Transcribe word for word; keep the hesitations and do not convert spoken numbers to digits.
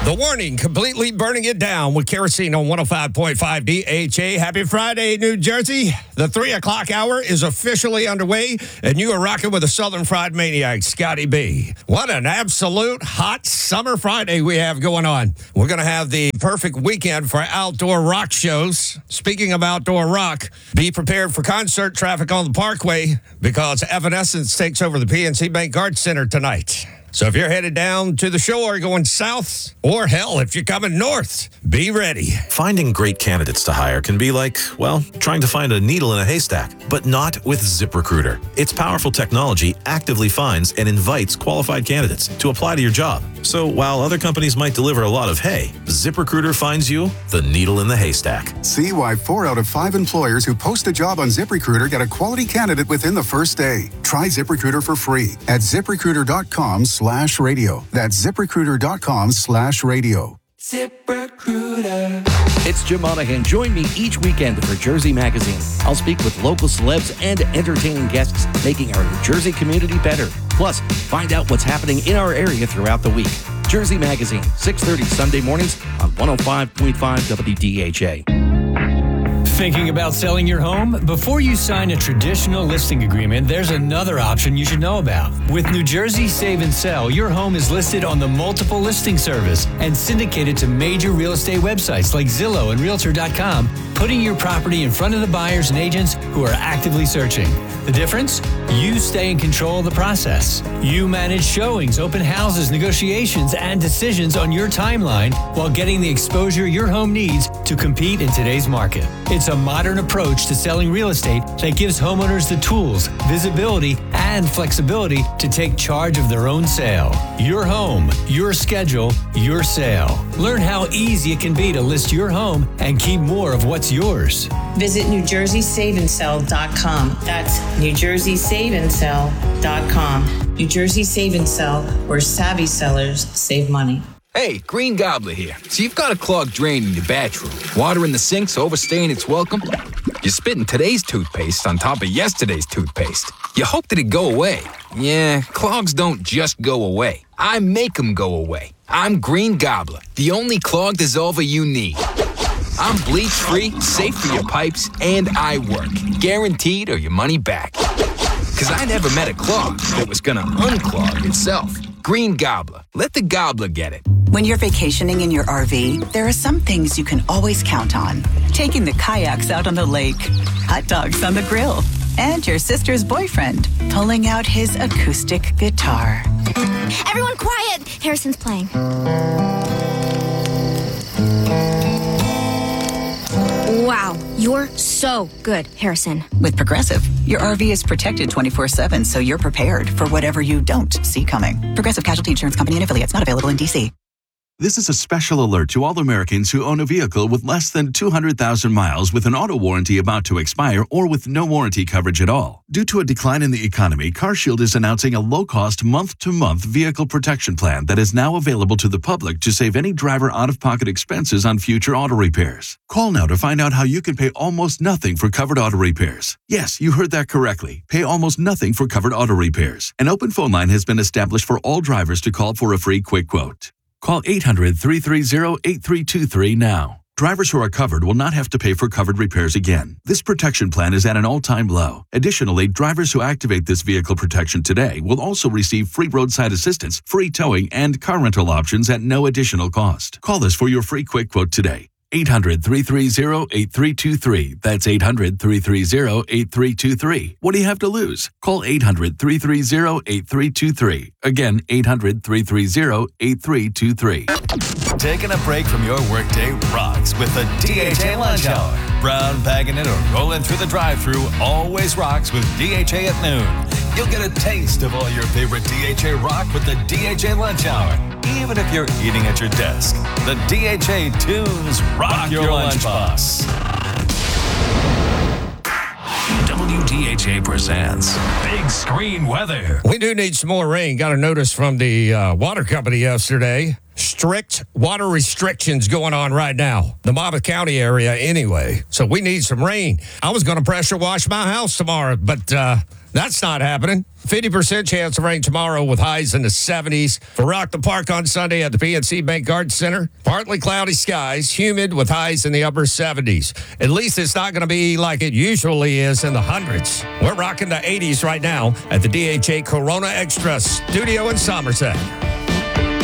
The Warning, completely burning it down with kerosene on one oh five point five D H A. Happy Friday, New Jersey. The three o'clock hour is officially underway, and you are rocking with the Southern Fried Maniac, Scotty B. What an absolute hot summer Friday we have going on. We're going to have the perfect weekend for outdoor rock shows. Speaking of outdoor rock, be prepared for concert traffic on the Parkway because Evanescence takes over the P N C Bank Arts Center tonight. So if you're headed down to the shore going south, or hell, if you're coming north, be ready. Finding great candidates to hire can be like, well, trying to find a needle in a haystack, but not with ZipRecruiter. Its powerful technology actively finds and invites qualified candidates to apply to your job. So while other companies might deliver a lot of hay, ZipRecruiter finds you the needle in the haystack. See why four out of five employers who post a job on ZipRecruiter get a quality candidate within the first day. Try ZipRecruiter for free at ZipRecruiter.com slash radio. That's ZipRecruiter.com slash radio. ZipRecruiter. It's Jim Monahan. Join me each weekend for Jersey Magazine. I'll speak with local celebs and entertaining guests, making our New Jersey community better. Plus, find out what's happening in our area throughout the week. Jersey Magazine, six thirty Sunday mornings on one oh five point five W D H A. Thinking about selling your home? Before you sign a traditional listing agreement, there's another option you should know about. With New Jersey Save and Sell, your home is listed on the multiple listing service and syndicated to major real estate websites like Zillow and Realtor dot com, putting your property in front of the buyers and agents who are actively searching. The difference? You stay in control of the process. You manage showings, open houses, negotiations, and decisions on your timeline while getting the exposure your home needs to compete in today's market. It's a modern approach to selling real estate that gives homeowners the tools, visibility, and flexibility to take charge of their own sale. Your home, your schedule, your sale. Learn how easy it can be to list your home and keep more of what's yours. Visit New Jersey Save and Sell dot com. That's New Jersey Save and Sell dot com. New Jersey Save and Sell, where savvy sellers save money. Hey, Green Gobbler here. So you've got a clogged drain in your bathroom. Water in the sink's overstaying its welcome. You're spitting today's toothpaste on top of yesterday's toothpaste. You hope that it go away. Yeah, clogs don't just go away. I make them go away. I'm Green Gobbler, the only clog dissolver you need. I'm bleach-free, safe for your pipes, and I work. Guaranteed or your money back. Because I never met a clog that was gonna unclog itself. Green Gobbler. Let the gobbler get it. When you're vacationing in your R V, there are some things you can always count on. Taking the kayaks out on the lake, hot dogs on the grill, and your sister's boyfriend pulling out his acoustic guitar. Everyone quiet! Harrison's playing. Wow, you're so good, Harrison. With Progressive, your R V is protected twenty-four seven, so you're prepared for whatever you don't see coming. Progressive Casualty Insurance Company and affiliates, not available in D C. This is a special alert to all Americans who own a vehicle with less than two hundred thousand miles with an auto warranty about to expire or with no warranty coverage at all. Due to a decline in the economy, CarShield is announcing a low-cost month-to-month vehicle protection plan that is now available to the public to save any driver out-of-pocket expenses on future auto repairs. Call now to find out how you can pay almost nothing for covered auto repairs. Yes, you heard that correctly. Pay almost nothing for covered auto repairs. An open phone line has been established for all drivers to call for a free quick quote. Call eight hundred, three three zero, eight three two three now. Drivers who are covered will not have to pay for covered repairs again. This protection plan is at an all-time low. Additionally, drivers who activate this vehicle protection today will also receive free roadside assistance, free towing, and car rental options at no additional cost. Call us for your free quick quote today. eight hundred, three three zero, eight three two three. That's eight hundred, three three zero, eight three two three. What do you have to lose? Call eight hundred, three three zero, eight three two three. Again, eight hundred, three three zero, eight three two three. Taking a break from your workday rocks with the D H A Lunch Hour. Brown bagging it or rolling through the drive-thru always rocks with D H A at noon. You'll get a taste of all your favorite D H A rock with the D H A Lunch Hour. Even if you're eating at your desk, the D H A tunes rock, rock your, your lunchbox. W D H A presents Big Screen Weather. We do need some more rain. Got a notice from the uh, water company yesterday. Strict water restrictions going on right now. The Monmouth County area anyway. So we need some rain. I was going to pressure wash my house tomorrow, but uh, That's not happening. fifty percent chance of rain tomorrow with highs in the seventies. For Rock the Park on Sunday at the P N C Bank Garden Center, partly cloudy skies, humid with highs in the upper seventies. At least it's not going to be like it usually is in the hundreds. We're rocking the eighties right now at the D H A Corona Extra studio in Somerset.